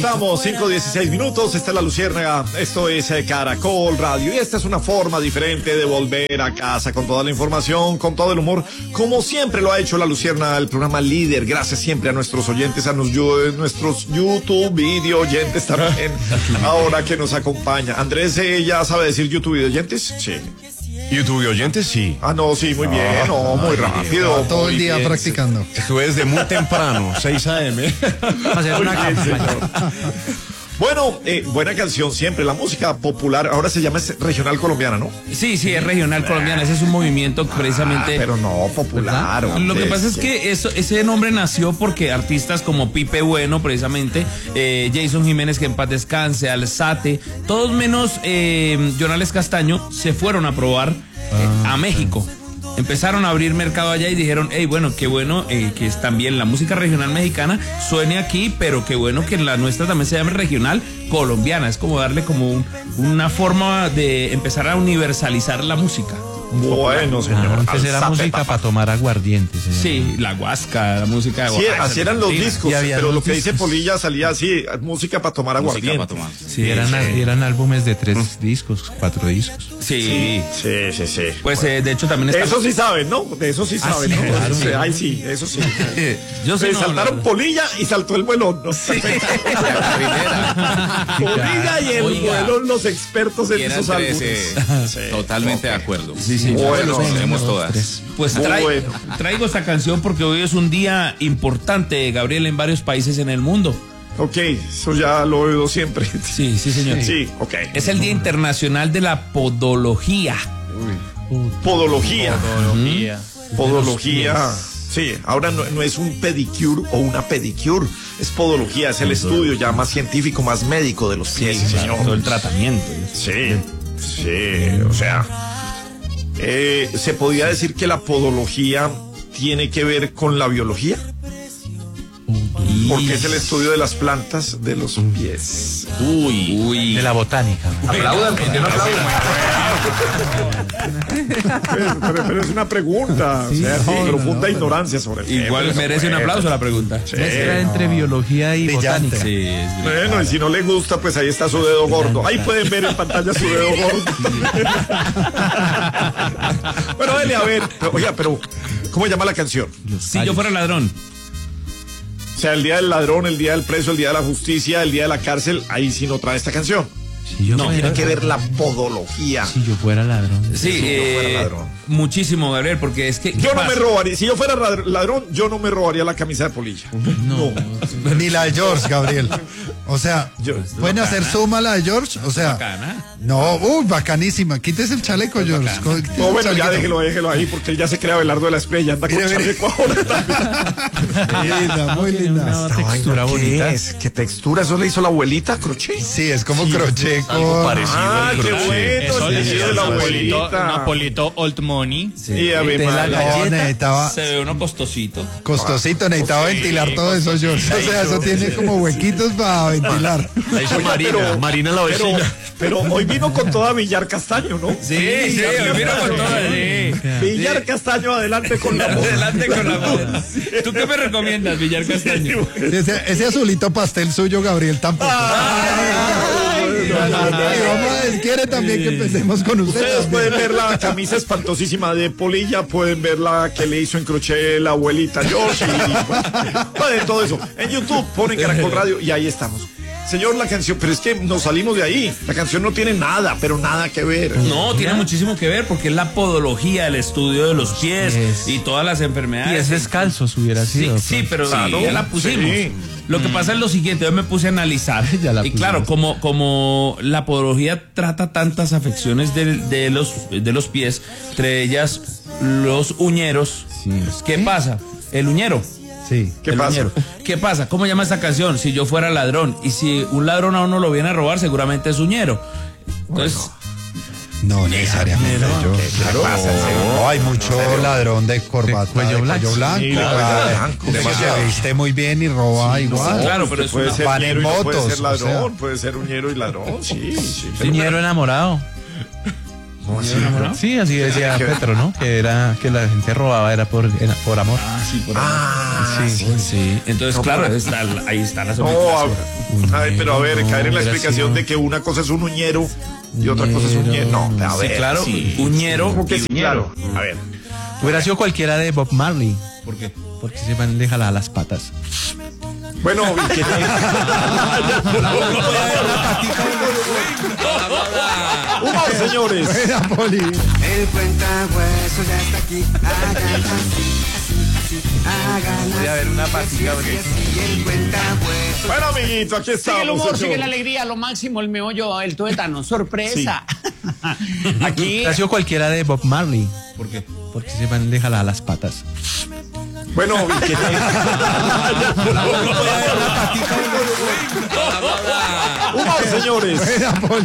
Estamos 5:16, esta es La Luciérnaga, esto es Caracol Radio y esta es una forma diferente de volver a casa con toda la información, con todo el humor, como siempre lo ha hecho La Luciérnaga, el programa líder. Gracias siempre a nuestros oyentes, a nuestros YouTube video oyentes también, ahora que nos acompaña. Andrés, ¿ya sabe decir YouTube video oyentes? Sí. YouTube oyentes, sí. Ah, no, sí, muy bien, no, muy rápido. Todo el día bien, practicando. Estuve desde muy temprano, 6 a.m. Hacer una campaña. Bueno, buena canción siempre, la música popular, ahora se llama regional colombiana, ¿no? Sí, es regional colombiana, ese es un movimiento precisamente. Pero no popular. Lo que pasa es que ese nombre nació porque artistas como Pipe Bueno, precisamente, Jason Jiménez, que en paz descanse, Alzate, todos menos Jonales Castaño, se fueron a probar a México. Empezaron a abrir mercado allá y dijeron, hey, bueno, qué bueno que es también la música regional mexicana suene aquí, pero qué bueno que la nuestra también se llame regional colombiana. Es como darle como una forma de empezar a universalizar la música. Bueno, señor. Antes era música para tomar aguardiente, señor. Sí, la huasca, la música de Sí, Oaxaca, así eran los discos, pero lo que dice Polilla salía así, música para tomar aguardiente. Sí, eran álbumes de 3 discos, 4 discos. Sí. Pues de hecho también está... Eso sí saben, ¿no? De eso sí saben, sí, ¿no? claro, Sí, ay, sí, eso sí. Yo sé, saltaron Polilla y saltó el vuelón, ¿no? Sí. Polilla y el vuelón, los expertos en esos álbumes. Totalmente de acuerdo. Sí, bueno, tenemos todas. Pues traigo esta canción porque hoy es un día importante, Gabriel, en varios países en el mundo. Ok, eso ya lo he oído siempre. Sí, señor. Sí, ok. Es el Día Internacional de la Podología. Podología. Podología. Sí, ahora no es un pedicure o una pedicure, es podología, es el estudio ya más científico, más médico de los pies, señor. Todo el tratamiento. Sí, o sea, ¿se podría decir que la podología tiene que ver con la biología? Porque es el estudio de las plantas de los pies. Uy. De la botánica. Aplaudan, yo no aplaudo. Pero es una pregunta, o sea, profunda ignorancia sobre el Igual tema. merece un aplauso la pregunta. Mezcla entre biología y botánica. Sí, Bueno, y si no le gusta, pues ahí está su dedo gordo. Ahí pueden ver en pantalla su dedo gordo. Bueno, dele a ver. Oiga, pero ¿cómo se llama la canción? Si yo fuera ladrón. O sea, el día del ladrón, el día del preso, el día de la justicia, el día de la cárcel, ahí sí no trae esta canción. Tiene que ver la podología. Si yo fuera ladrón. Sí, muchísimo, Gabriel, porque es que... Yo no me robaría, si yo fuera ladrón, yo no me robaría la camisa de Polilla. No. Ni la de George, Gabriel. O sea, ¿pueden hacer suma la de George? O sea, Bacana. no, bacanísima. Quítese el chaleco, George. No, bueno, ya déjelo ahí, porque él ya se crea Belardo de la Estrella, anda con chaleco ahora también. Linda, muy linda. Una textura bonita. ¿Qué textura? ¿Eso le hizo la abuelita, crochet? Sí, es como crochet. Algo parecido. Ah, qué bueno. Eso le sí, dio de la Napolito, abuelita. Napolito Old Money. Y a mi madre. No, necesitaba Se ve uno costosito. costosito, necesitaba ventilar todo eso, George. O sea, eso tiene como huequitos para ventilar. La hizo Oiga, Marina la vecina. Pero hoy vino con toda Villar Castaño, ¿no? Sí, hoy vino con todo. Villar Castaño, adelante con la voz. Adelante con la voz. ¿Tú qué me recomiendas, Villar Castaño? Ese azulito pastel suyo, Gabriel, tampoco. Y vamos, quiere también que empecemos con Ustedes ustedes. pueden ver la camisa espantosísima de Polilla, pueden ver la que le hizo en crochet la abuelita George y pueden todo eso. En YouTube ponen Caracol Radio y ahí estamos. Señor, la canción, pero es que nos salimos de ahí. La canción no tiene nada, pero nada que ver. No, tiene muchísimo que ver porque es la podología, el estudio de los pies y todas las enfermedades. Pies descalzos hubiera sido. Sí, pero Claro, ya la pusimos. sí. Lo que pasa es lo siguiente, yo me puse a analizar. Y claro, como la podología trata tantas afecciones de los pies, entre ellas los uñeros. ¿Qué pasa? El uñero. Sí. ¿Qué pasa? Uñero. ¿Qué pasa? ¿Cómo llama esta canción? Si yo fuera ladrón. Y si un ladrón a uno lo viene a robar, seguramente es uñero. Entonces, No necesariamente. Claro. No, hay mucho ladrón de corbata, cuello blanco. Que se viste muy bien y roba igual. claro, pero es puede una... ser van en uñero y no puede motos, ser ladrón, o sea. puede ser uñero y ladrón, sí. Piñero enamorado. Sí, así decía Petro, ¿no? Que era que la gente robaba era por amor. Sí. Entonces, claro, ahí está la No, pero a ver, caer en la explicación de que una cosa es un uñero y otra cosa es un ñero. No, a ver. Sí, claro, uñero. ¿Cómo que sí, claro? A ver. Hubiera sido cualquiera de Bob Marley. ¿Por qué? Porque se van de jalar las patas. Bueno, ¿qué tal? Humor, señores. Buena, Poli. El cuentahuesos ya está aquí. Hagan así, hagan Voy a ver una patica porque... el cuentahuesos. Bueno, amiguito, aquí estamos. Sigue el humor, el sigue show. la alegría, lo máximo, el meollo, el tuétano, sorpresa. Aquí. Hubiera sido cualquiera de Bob Marley. ¿Por qué? Porque se van de jalar las patas. Bueno, ¿qué tal? Humor, señores. Buena, Poli.